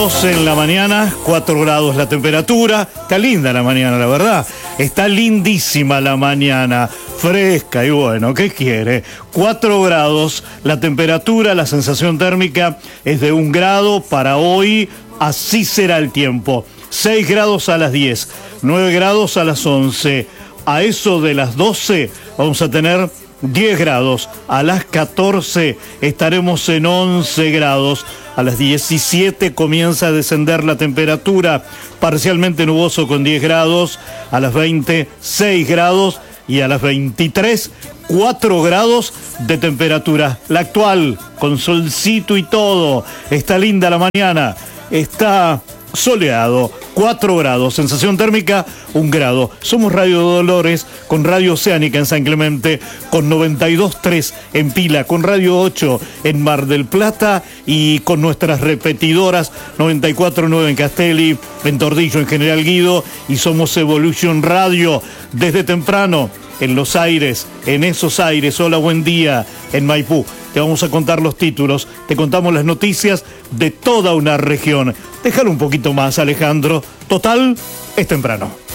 12 en la mañana, 4 grados la temperatura. Está linda la mañana, la verdad. Está lindísima la mañana, fresca y bueno, ¿qué quiere? 4 grados la temperatura, la sensación térmica es de 1 grado para hoy, así será el tiempo. 6 grados a las 10, 9 grados a las 11. A eso de las 12 vamos a tener 10 grados, a las 14 estaremos en 11 grados, a las 17 comienza a descender la temperatura, parcialmente nuboso con 10 grados, a las 20 6 grados y a las 23 4 grados de temperatura. La actual, con solcito y todo, está linda la mañana, está soleado, 4 grados, sensación térmica 1 grado. Somos Radio Dolores con Radio Oceánica en San Clemente, con 92.3 en Pila, con Radio 8 en Mar del Plata y con nuestras repetidoras 94.9 en Castelli, en Tordillo, en General Guido, y somos Evolution Radio desde temprano en Los Aires, en esos aires. Hola, buen día, en Maipú. Te vamos a contar los títulos, te contamos las noticias de toda una región. Déjalo un poquito más, Alejandro. Total, es temprano.